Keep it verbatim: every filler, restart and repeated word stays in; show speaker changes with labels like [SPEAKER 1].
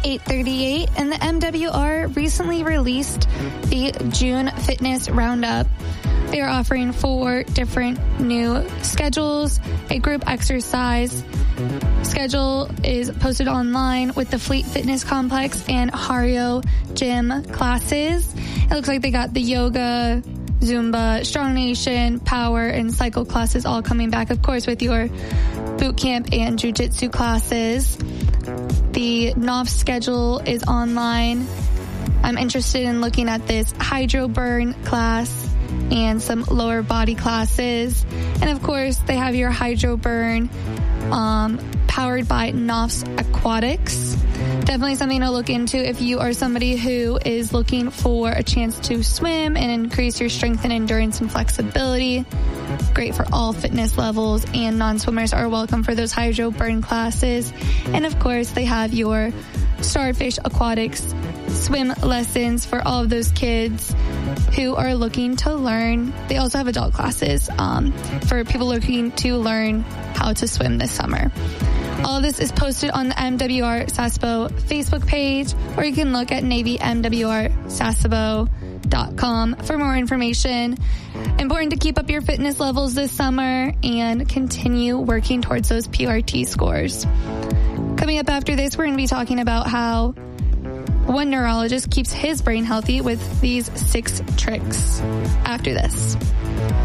[SPEAKER 1] eight thirty-eight, and the M W R recently released the June Fitness Roundup. They are offering four different new schedules. A group exercise schedule is posted online with the Fleet Fitness Complex and Hario Gym classes. It looks like they got the yoga, Zumba, Strong Nation, power, and cycle classes all coming back, of course, with your boot camp and jiu-jitsu classes. The N O F schedule is online. I'm interested in looking at this hydro burn class and some lower body classes. And of course, they have your hydro burn um, powered by N O F's Aquatics. Definitely something to look into if you are somebody who is looking for a chance to swim and increase your strength and endurance and flexibility. Great for all fitness levels, and non-swimmers are welcome for those hydro burn classes. And of course, they have your Starfish Aquatics swim lessons for all of those kids who are looking to learn. They also have adult classes um, for people looking to learn how to swim this summer. All of this is posted on the M W R Sasebo Facebook page, or you can look at Navy M W R Sasebo dot com for more information. Important to keep up your fitness levels this summer and continue working towards those P R T scores. Coming up after this, we're going to be talking about how one neurologist keeps his brain healthy with these six tricks. After this.